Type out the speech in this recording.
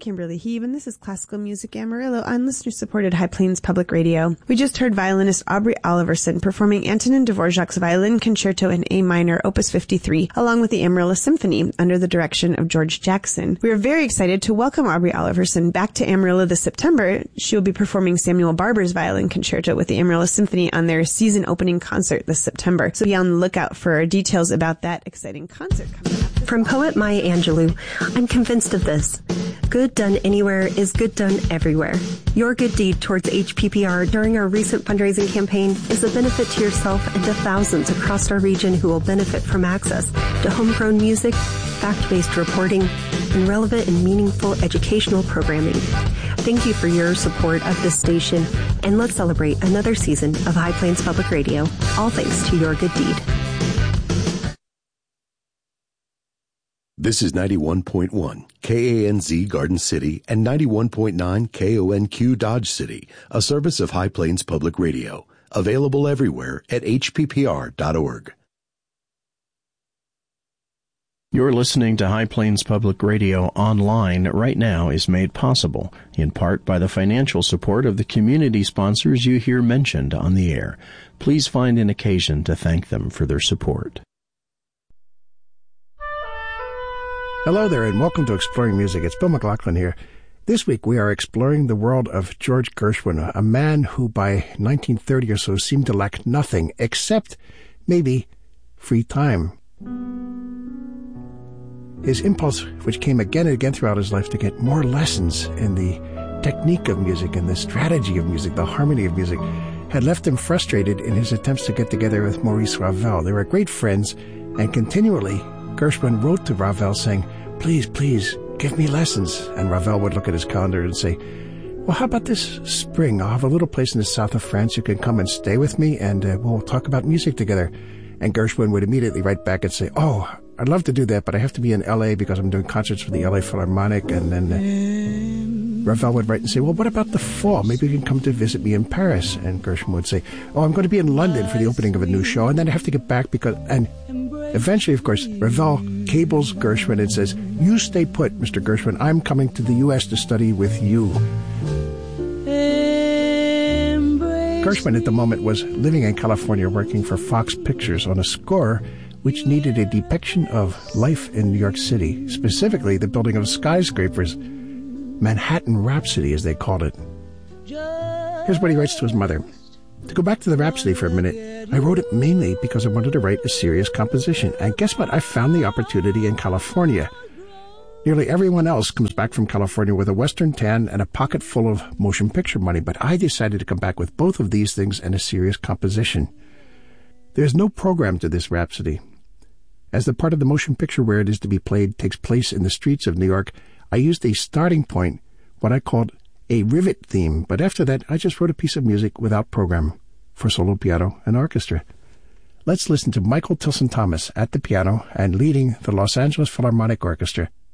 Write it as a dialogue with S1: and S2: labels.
S1: Kimberly Heave, and this is Classical Music Amarillo on listener-supported High Plains Public Radio. We just heard violinist Aubrey Oliverson performing Antonin Dvorak's Violin Concerto in A minor, Opus 53, along with the Amarillo Symphony, under the direction of George Jackson. We are very excited to welcome Aubrey Oliverson back to Amarillo this September. She will be performing Samuel Barber's Violin Concerto with the Amarillo Symphony on their season opening concert this September. So be on the lookout for details about that exciting concert coming up.
S2: From poet Maya Angelou, I'm convinced of this. Good done anywhere is good done everywhere. Your good deed towards HPPR during our recent fundraising campaign is a benefit to yourself and to thousands across our region who will benefit from access to homegrown music, fact-based reporting, and relevant and meaningful educational programming. Thank you for your support of this station, and let's celebrate another season of High Plains Public Radio, all thanks to your good deed.
S3: This is 91.1 KANZ Garden City and 91.9 KONQ Dodge City, a service of High Plains Public Radio, available everywhere at hppr.org.
S4: You're listening to High Plains Public Radio online right now is made possible, in part by the financial support of the community sponsors you hear mentioned on the air. Please find an occasion to thank them for their support.
S5: Hello there, and welcome to Exploring Music. It's Bill McLaughlin here. This week we are exploring the world of George Gershwin, a man who by 1930 or so seemed to lack nothing except maybe free time. His impulse, which came again and again throughout his life to get more lessons in the technique of music and the strategy of music, the harmony of music, had left him frustrated in his attempts to get together with Maurice Ravel. They were great friends, and continually Gershwin wrote to Ravel saying, please, give me lessons. And Ravel would look at his calendar and say, well, how about this spring? I'll have a little place in the south of France. You can come and stay with me, and we'll talk about music together. And Gershwin would immediately write back and say, oh, I'd love to do that, but I have to be in L.A. because I'm doing concerts for the L.A. Philharmonic. And then Ravel would write and say, well, what about the fall? Maybe you can come to visit me in Paris. And Gershwin would say, oh, I'm going to be in London for the opening of a new show, and then I have to get back because... And eventually, of course, Ravel cables Gershwin and says, you stay put, Mr. Gershwin. I'm coming to the U.S. to study with you. Gershwin at the moment was living in California working for Fox Pictures on a score which needed a depiction of life in New York City, specifically the building of skyscrapers, Manhattan Rhapsody, as they called it. Here's what he writes to his mother. To go back to the Rhapsody for a minute, I wrote it mainly because I wanted to write a serious composition. And guess what? I found the opportunity in California. Nearly everyone else comes back from California with a Western tan and a pocket full of motion picture money, but I decided to come back with both of these things and a serious composition. There's no program to this Rhapsody. As the part of the motion picture where it is to be played takes place in the streets of New York, I used a starting point, what I called a rivet theme, but after that I just wrote a piece of music without program for solo piano and orchestra. Let's listen to Michael Tilson Thomas at the piano and leading the Los Angeles Philharmonic Orchestra